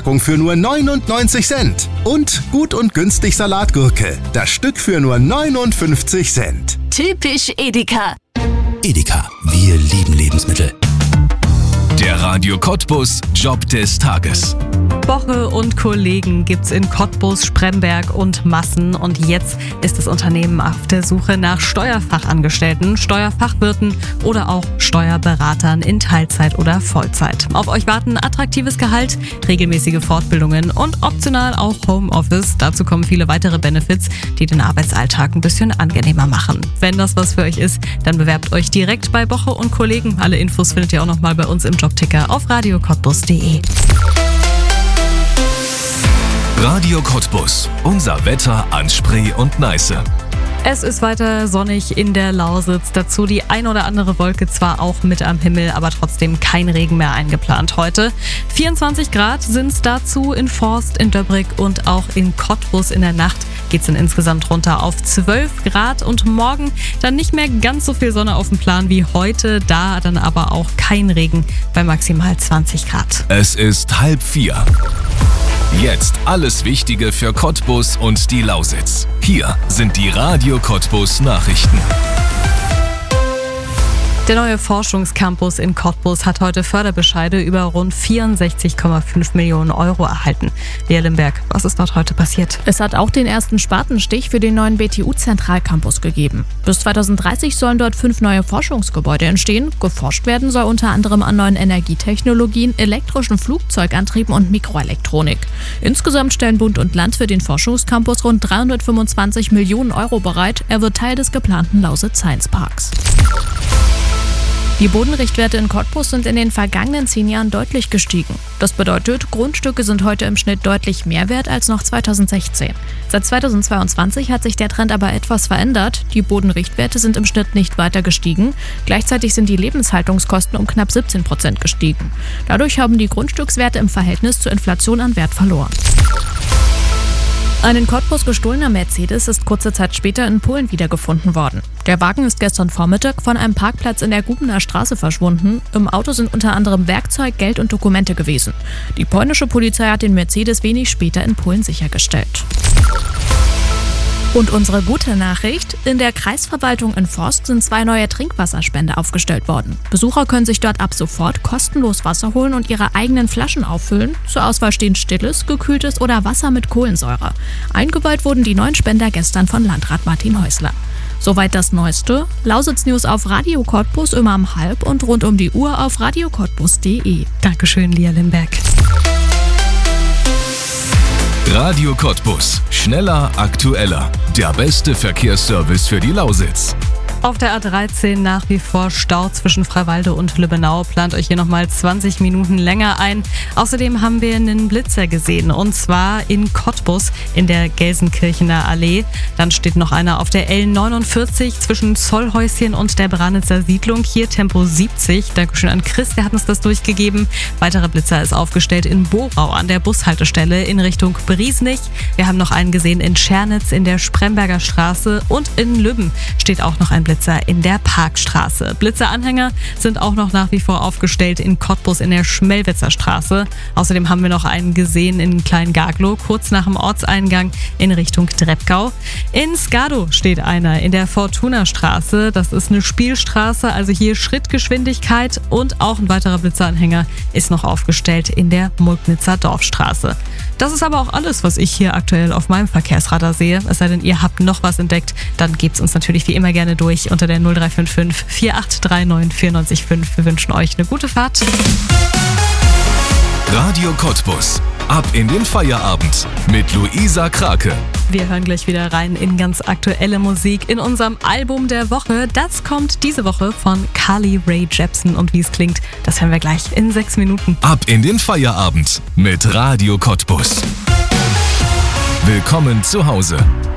Packung für nur 99 Cent. Und Gut und günstig Salatgurke. Das Stück für nur 59 Cent. Typisch Edeka. Edeka, wir lieben Lebensmittel. Der Radio Cottbus Job des Tages. Boche und Kollegen gibt's in Cottbus, Spremberg und Massen. Und jetzt ist das Unternehmen auf der Suche nach Steuerfachangestellten, Steuerfachwirten oder auch Steuerberatern in Teilzeit oder Vollzeit. Auf euch warten attraktives Gehalt, regelmäßige Fortbildungen und optional auch Homeoffice. Dazu kommen viele weitere Benefits, die den Arbeitsalltag ein bisschen angenehmer machen. Wenn das was für euch ist, dann bewerbt euch direkt bei Boche und Kollegen. Alle Infos findet ihr auch nochmal bei uns im Jobticker auf radiocottbus.de. Radio Cottbus. Unser Wetter an Spree und Neiße. Es ist weiter sonnig in der Lausitz. Dazu die ein oder andere Wolke zwar auch mit am Himmel, aber trotzdem kein Regen mehr eingeplant heute. 24 Grad sind es dazu in Forst, in Döbrick und auch in Cottbus. In der Nacht geht es dann insgesamt runter auf 12 Grad und morgen dann nicht mehr ganz so viel Sonne auf dem Plan wie heute. Da dann aber auch kein Regen bei maximal 20 Grad. Es ist 3:30. Jetzt alles Wichtige für Cottbus und die Lausitz. Hier sind die Radio Cottbus Nachrichten. Der neue Forschungscampus in Cottbus hat heute Förderbescheide über rund 64,5 Millionen Euro erhalten. Lea Limberg, was ist dort heute passiert? Es hat auch den ersten Spatenstich für den neuen BTU-Zentralcampus gegeben. Bis 2030 sollen dort 5 neue Forschungsgebäude entstehen. Geforscht werden soll unter anderem an neuen Energietechnologien, elektrischen Flugzeugantrieben und Mikroelektronik. Insgesamt stellen Bund und Land für den Forschungscampus rund 325 Millionen Euro bereit. Er wird Teil des geplanten Lausitz Science Parks. Die Bodenrichtwerte in Cottbus sind in den vergangenen 10 Jahren deutlich gestiegen. Das bedeutet, Grundstücke sind heute im Schnitt deutlich mehr wert als noch 2016. Seit 2022 hat sich der Trend aber etwas verändert. Die Bodenrichtwerte sind im Schnitt nicht weiter gestiegen. Gleichzeitig sind die Lebenshaltungskosten um knapp 17% gestiegen. Dadurch haben die Grundstückswerte im Verhältnis zur Inflation an Wert verloren. Ein in Cottbus gestohlener Mercedes ist kurze Zeit später in Polen wiedergefunden worden. Der Wagen ist gestern Vormittag von einem Parkplatz in der Gubener Straße verschwunden. Im Auto sind unter anderem Werkzeug, Geld und Dokumente gewesen. Die polnische Polizei hat den Mercedes wenig später in Polen sichergestellt. Und unsere gute Nachricht: In der Kreisverwaltung in Forst sind 2 neue Trinkwasserspender aufgestellt worden. Besucher können sich dort ab sofort kostenlos Wasser holen und ihre eigenen Flaschen auffüllen. Zur Auswahl stehen stilles, gekühltes oder Wasser mit Kohlensäure. Eingeweiht wurden die neuen Spender gestern von Landrat Martin Häusler. Soweit das Neueste. Lausitz News auf Radio Cottbus immer um 12:30 und rund um die Uhr auf radiocottbus.de. Dankeschön, Lea Limberg. Radio Cottbus. Schneller, aktueller. Der beste Verkehrsservice für die Lausitz. Auf der A13 nach wie vor Stau zwischen Freiwalde und Lübbenau. Plant euch hier nochmal 20 Minuten länger ein. Außerdem haben wir einen Blitzer gesehen, und zwar in Cottbus in der Gelsenkirchener Allee. Dann steht noch einer auf der L49 zwischen Zollhäuschen und der Branitzer Siedlung. Hier Tempo 70. Dankeschön an Chris, der hat uns das durchgegeben. Weiterer Blitzer ist aufgestellt in Borau an der Bushaltestelle in Richtung Briesnich. Wir haben noch einen gesehen in Schernitz in der Spremberger Straße, und in Lübben steht auch noch ein Blitzer in der Parkstraße. Blitzeranhänger sind auch noch nach wie vor aufgestellt in Cottbus in der Schmelwitzer Straße. Außerdem haben wir noch einen gesehen in Klein-Gaglow, kurz nach dem Ortseingang in Richtung Dreppgau. In Skado steht einer in der Fortuna-Straße. Das ist eine Spielstraße, also hier Schrittgeschwindigkeit, und auch ein weiterer Blitzeranhänger ist noch aufgestellt in der Mulknitzer Dorfstraße. Das ist aber auch alles, was ich hier aktuell auf meinem Verkehrsradar sehe. Es sei denn, ihr habt noch was entdeckt, dann gebt's uns natürlich wie immer gerne durch unter der 0355 4839 945. Wir wünschen euch eine gute Fahrt. Radio Cottbus. Ab in den Feierabend mit Luisa Krake. Wir hören gleich wieder rein in ganz aktuelle Musik in unserem Album der Woche. Das kommt diese Woche von Carly Rae Jepsen, und wie es klingt, das hören wir gleich in 6 Minuten. Ab in den Feierabend mit Radio Cottbus. Willkommen zu Hause.